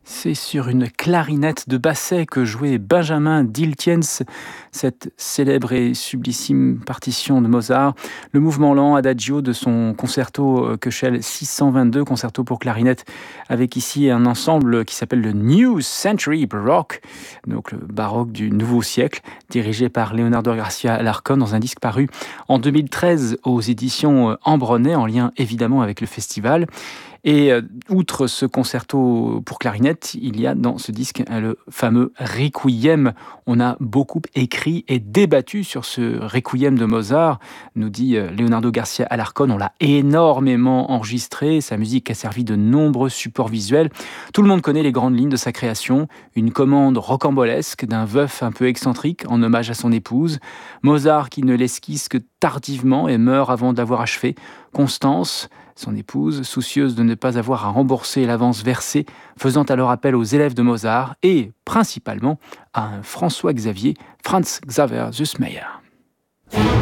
C'est sur une clarinette de Basset que jouait Benjamin Diltiens, cette célèbre et sublissime partition de Mozart, le mouvement lent Adagio de son concerto Köchel 622, concerto pour clarinette, avec ici un ensemble qui s'appelle le New Century Baroque, donc le baroque du nouveau siècle, dirigé par Leonardo Garcia Alarcón dans un disque paru en 2013 aux éditions Ambronay, en lien évidemment avec le festival. Et outre ce concerto pour clarinette, il y a dans ce disque le fameux Requiem. On a beaucoup écrit et débattu sur ce Requiem de Mozart, nous dit Leonardo Garcia Alarcón. On l'a énormément enregistré, sa musique a servi de nombreux supports visuels. Tout le monde connaît les grandes lignes de sa création, une commande rocambolesque d'un veuf un peu excentrique en hommage à son épouse. Mozart qui ne l'esquisse que tardivement et meurt avant d'avoir achevé. Constance, son épouse, soucieuse de ne pas avoir à rembourser l'avance versée, faisant alors appel aux élèves de Mozart et, principalement, à un François Xavier, Franz Xaver Süssmayr.